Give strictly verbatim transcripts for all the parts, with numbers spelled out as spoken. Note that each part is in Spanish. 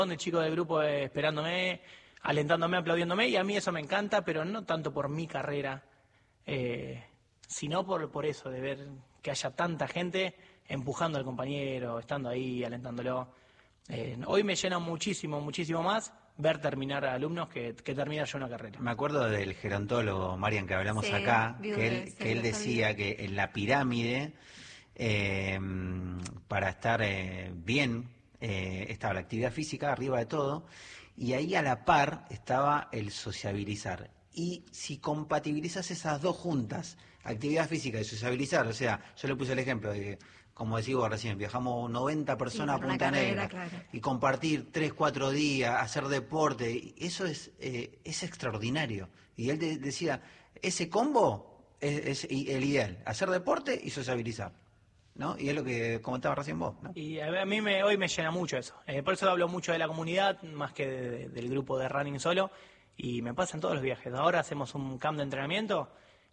de chicos del grupo eh, esperándome, alentándome, aplaudiéndome, y a mí eso me encanta, pero no tanto por mi carrera, eh, sino por, por eso, de ver que haya tanta gente empujando al compañero, estando ahí, alentándolo. Eh, hoy me llena muchísimo, muchísimo más ver terminar a alumnos que, que terminar yo una carrera. Me acuerdo del gerontólogo, Marian, que hablamos sí, acá, viude, que él, sí, que él decía que en la pirámide, eh, para estar eh, bien, eh, estaba la actividad física arriba de todo, y ahí a la par estaba el sociabilizar. Y si compatibilizas esas dos juntas, actividad física y sociabilizar, o sea, yo le puse el ejemplo de que, como decís vos recién, viajamos noventa personas sí, a Punta carrera, Negra, claro. y compartir tres, cuatro días, hacer deporte, eso es eh, es extraordinario. Y él de, decía, ese combo es, es el ideal, hacer deporte y sociabilizar, ¿no? Y es lo que comentabas recién vos, ¿no? Y a mí me, hoy me llena mucho eso. Eh, por eso hablo mucho de la comunidad, más que de, de, del grupo de running solo, y me pasa en todos los viajes. Ahora hacemos un camp de entrenamiento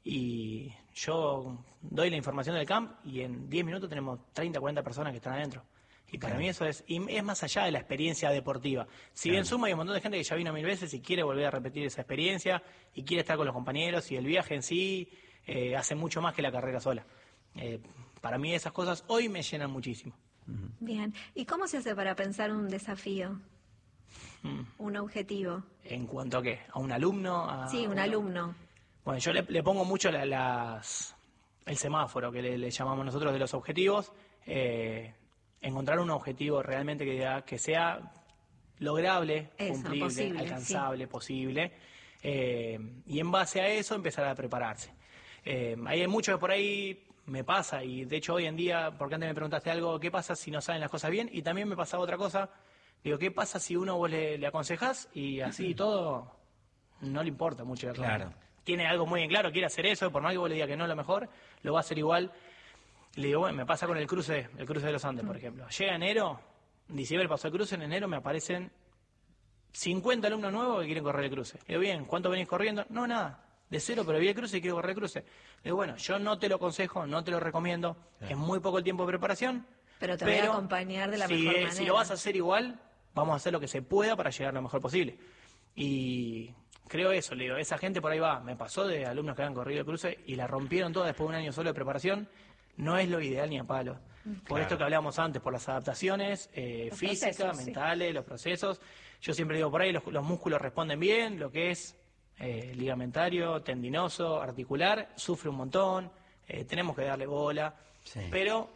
y yo doy la información del camp y en diez minutos tenemos treinta, cuarenta personas que están adentro. Y para Claro. mí eso es, y es más allá de la experiencia deportiva. Si bien Claro. suma, hay un montón de gente que ya vino mil veces y quiere volver a repetir esa experiencia y quiere estar con los compañeros, y el viaje en sí eh, hace mucho más que la carrera sola. Eh, para mí esas cosas hoy me llenan muchísimo. Bien. ¿Y cómo se hace para pensar un desafío? Mm. Un objetivo. ¿En cuanto a qué? ¿A un alumno? A, Sí, un una- alumno. Bueno, yo le, le pongo mucho la- las, el semáforo que le, le llamamos nosotros de los objetivos. Eh, encontrar un objetivo realmente que, diga- que sea lograble, Eso, cumplible, posible, alcanzable, posible. Eh, y en base a eso empezar a prepararse. Eh, hay mucho que por ahí me pasa, y de hecho hoy en día, porque antes me preguntaste algo, ¿qué pasa si no salen las cosas bien? Y también me pasa otra cosa. Digo, ¿qué pasa si uno vos le, le aconsejás y así todo no le importa mucho? Claro. Tiene algo muy en claro, quiere hacer eso, por más que vos le digas que no es lo mejor, lo va a hacer igual. Le digo, bueno, me pasa con el cruce, el cruce de los Andes, por ejemplo. Llega enero, en diciembre pasó el cruce, en enero me aparecen cincuenta alumnos nuevos que quieren correr el cruce. Le digo, bien, ¿cuánto venís corriendo? No, nada, de cero, pero vi el cruce y quiero correr el cruce. Le digo, bueno, yo no te lo aconsejo, no te lo recomiendo, es muy poco el tiempo de preparación. Pero te voy a acompañar de la si, mejor eh, manera. Si lo vas a hacer igual, vamos a hacer lo que se pueda para llegar lo mejor posible. Y creo eso, le digo, esa gente por ahí va, me pasó de alumnos que habían corrido el cruce y la rompieron toda después de un año solo de preparación. No es lo ideal ni a palo. Por Claro. esto que hablábamos antes, por las adaptaciones eh, Los físicas, procesos, sí. mentales, los procesos. Yo siempre digo, por ahí los, los músculos responden bien, lo que es eh, ligamentario, tendinoso, articular, sufre un montón, eh, tenemos que darle bola, Sí. pero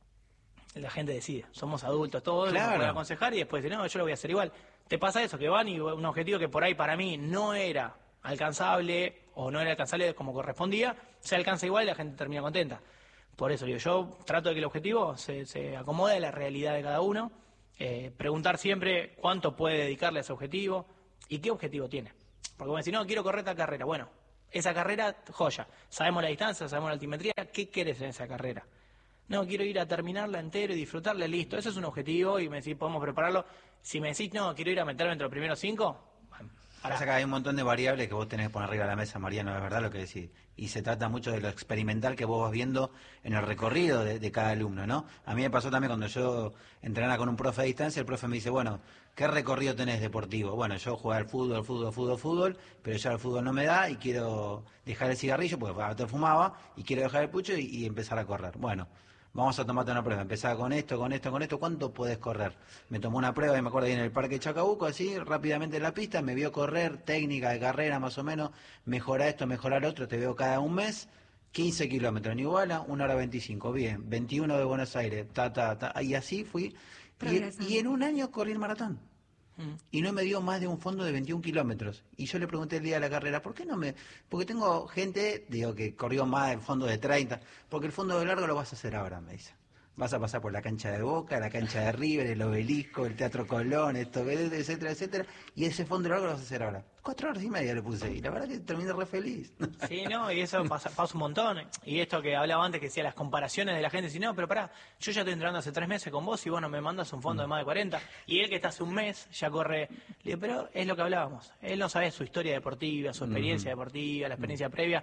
la gente decide, somos adultos todos, Claro. uno puede aconsejar y después decir, no, yo lo voy a hacer igual. Te pasa eso, que van y un objetivo que por ahí para mí no era alcanzable o no era alcanzable como correspondía, se alcanza igual y la gente termina contenta. Por eso digo, yo trato de que el objetivo se, se acomode a la realidad de cada uno, eh, preguntar siempre cuánto puede dedicarle a ese objetivo y qué objetivo tiene. Porque bueno, si no, quiero correr esta carrera, bueno, esa carrera, joya, sabemos la distancia, sabemos la altimetría, ¿qué querés en esa carrera? No, quiero ir a terminarla entero y disfrutarla, listo, eso es un objetivo y me decís, podemos prepararlo. Si me decís, no, quiero ir a meterme entre los primeros cinco, bueno, pará. Pasa que hay un montón de variables que vos tenés que poner arriba de la mesa, Mariano, es verdad lo que decís. Y se trata mucho de lo experimental que vos vas viendo en el recorrido de, de cada alumno, ¿no? A mí me pasó también cuando yo entrenaba con un profe a distancia, el profe me dice, bueno, ¿qué recorrido tenés deportivo? Bueno, yo jugar al fútbol, fútbol, fútbol, fútbol, pero ya el fútbol no me da y quiero dejar el cigarrillo, porque antes fumaba, y quiero dejar el pucho y, y empezar a correr. Bueno, vamos a tomarte una prueba. Empezaba con esto, con esto, con esto. ¿Cuánto podés correr? Me tomó una prueba y me acuerdo ahí en el Parque Chacabuco, así, rápidamente en la pista, me vio correr, técnica de carrera más o menos, mejorar esto, mejorar otro, te veo cada un mes, quince kilómetros en Iguala, una hora veinticinco, bien, veintiuno de Buenos Aires, ta, ta, ta, y así fui. Y, y en un año corrí el maratón. Mm. Y no me dio más de un fondo de veintiún kilómetros. Y yo le pregunté el día de la carrera, ¿por qué no me...? Porque tengo gente, digo, que corrió más del fondo de treinta. Porque el fondo de largo lo vas a hacer ahora, me dice. Vas a pasar por la cancha de Boca, la cancha de River, el Obelisco, el Teatro Colón, esto, etcétera, etcétera. Y ese fondo de largo lo vas a hacer ahora. Cuatro horas y media le puse. Y la verdad que terminé re feliz. Sí, no, y eso pasa, pasa un montón. Y esto que hablaba antes, que decía las comparaciones de la gente, si no, pero pará, yo ya estoy entrenando hace tres meses con vos y vos no me mandas un fondo de más de cuarenta. Y él que está hace un mes ya corre. Le digo, pero es lo que hablábamos. Él no sabe su historia deportiva, su experiencia Ujú. deportiva, la experiencia previa.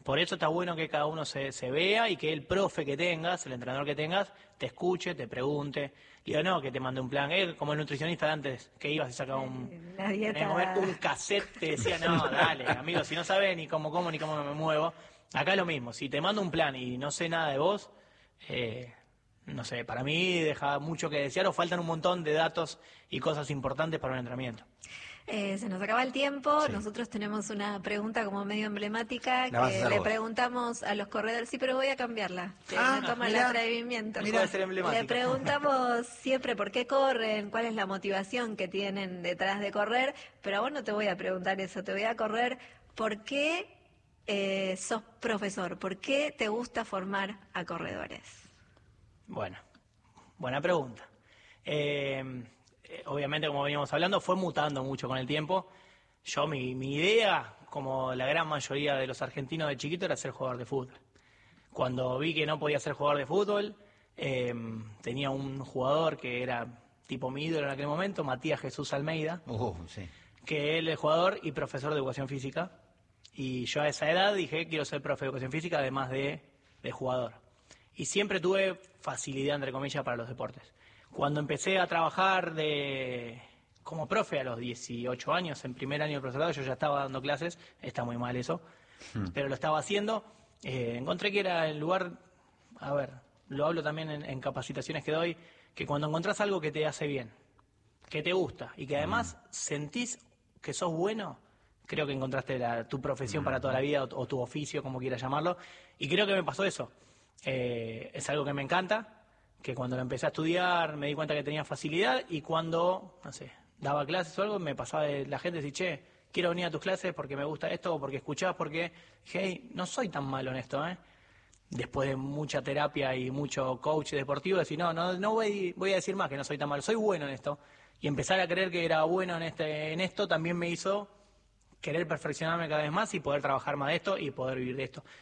Por eso está bueno que cada uno se, se vea y que el profe que tengas, el entrenador que tengas, te escuche, te pregunte. Digo, no, que te mande un plan. Eh, como el nutricionista de antes, que ibas y sacaba un, La dieta. mover un cassette, te decía, no, dale, amigo, si no sabes ni cómo como ni cómo me muevo. Acá es lo mismo, si te mando un plan y no sé nada de vos, eh, no sé, para mí deja mucho que desear o faltan un montón de datos y cosas importantes para un entrenamiento. Eh, se nos acaba el tiempo. Sí. Nosotros tenemos una pregunta como medio emblemática La vas a que hacer le vos. preguntamos a los corredores. Sí, pero voy a cambiarla. Que Ah, me toma el mirá. atrevimiento. Mirá. Puede ser emblemática. Le preguntamos siempre por qué corren, cuál es la motivación que tienen detrás de correr. Pero a vos no te voy a preguntar eso. Te voy a correr por qué eh, sos profesor. ¿Por qué te gusta formar a corredores? Bueno, buena pregunta. Eh, eh, obviamente, como veníamos hablando, fue mutando mucho con el tiempo. Yo, mi, mi idea, como la gran mayoría de los argentinos de chiquito, era ser jugador de fútbol. Cuando vi que no podía ser jugador de fútbol, eh, tenía un jugador que era tipo mi ídolo en aquel momento, Matías Jesús Almeida, Uh, sí. que él es jugador y profesor de educación física. Y yo a esa edad dije, quiero ser profe de educación física, además de, de jugador. Y siempre tuve facilidad, entre comillas, para los deportes. Cuando empecé a trabajar de como profe a los dieciocho años, en primer año de profesorado, yo ya estaba dando clases, está muy mal eso, Hmm. pero lo estaba haciendo. Eh, encontré que era el lugar, a ver, lo hablo también en, en capacitaciones que doy, que cuando encontrás algo que te hace bien, que te gusta y que además sentís que sos bueno, creo que encontraste la- tu profesión para toda la vida o, o tu oficio, como quieras llamarlo, y creo que me pasó eso. Eh, es algo que me encanta, que cuando lo empecé a estudiar me di cuenta que tenía facilidad y cuando, no sé, daba clases o algo, me pasaba de la gente decir, che, quiero venir a tus clases porque me gusta esto o porque escuchás, porque dije, hey, no soy tan malo en esto, ¿eh? Después de mucha terapia y mucho coach deportivo, decir, no, no, no voy, voy a decir más que no soy tan malo, soy bueno en esto. Y empezar a creer que era bueno en, este, en esto también me hizo querer perfeccionarme cada vez más y poder trabajar más de esto y poder vivir de esto.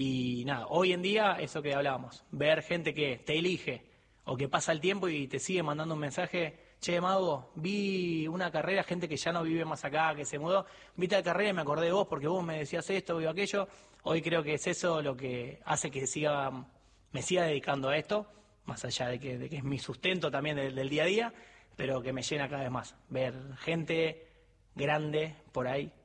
Y nada, hoy en día, eso que hablábamos, ver gente que te elige o que pasa el tiempo y te sigue mandando un mensaje, che, Mago, vi una carrera, gente que ya no vive más acá, que se mudó, vi tal carrera y me acordé de vos porque vos me decías esto o aquello. Hoy creo que es eso lo que hace que siga, me siga dedicando a esto, más allá de que, de que es mi sustento también del, del día a día, pero que me llena cada vez más. Ver gente grande por ahí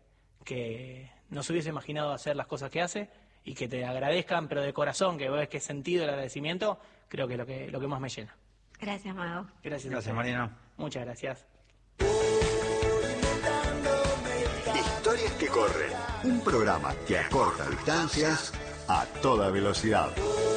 que no se hubiese imaginado hacer las cosas que hace y que te agradezcan, pero de corazón, que ves que sentido el agradecimiento, creo que es lo que, lo que más me llena. Gracias, Mago. Gracias. a Gracias, ustedes. Mariano. Muchas gracias. Historias que corren. Un programa que acorta distancias a toda velocidad.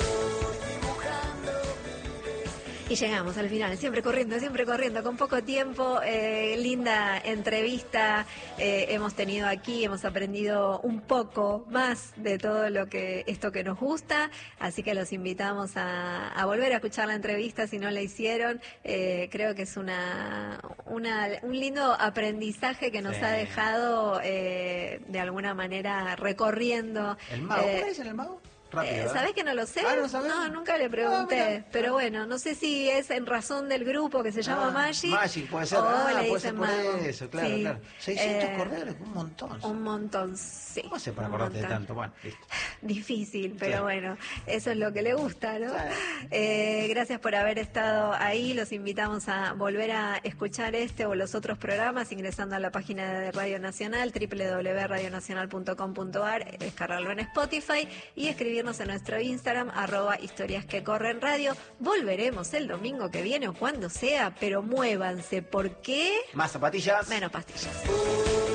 Y llegamos al final, siempre corriendo, siempre corriendo, con poco tiempo. Eh, linda entrevista eh, hemos tenido aquí, hemos aprendido un poco más de todo lo que esto que nos gusta, así que los invitamos a, a volver a escuchar la entrevista si no la hicieron. Eh, creo que es una, una un lindo aprendizaje que nos Sí. ha dejado eh, de alguna manera recorriendo. ¿El mago? eh, ¿Cómo le dicen el mago? Rápido, Eh, ¿verdad? ¿Sabés que no lo sé? Ah, ¿no sabés? No, nunca le pregunté. Ah, mira. Pero bueno, no sé si es en razón del grupo que se llama Ah, Magic. Magic, puede ser. O Ah, le puede dicen ser por Mago. eso, claro, Sí. claro. seiscientos Eh, corredores, un montón. Un montón, sí. ¿Cómo hace para un acordarte de montón. tanto? Bueno, listo. Difícil, pero Sí. bueno, eso es lo que le gusta, ¿no? Sí. Eh, gracias por haber estado ahí. Los invitamos a volver a escuchar este o los otros programas ingresando a la página de Radio Nacional, doble u doble u doble u punto radio nacional punto com punto a r, descargarlo en Spotify y escribirnos en nuestro Instagram, arroba historias que corren radio. Volveremos el domingo que viene o cuando sea, pero muévanse, porque Más zapatillas. menos pastillas.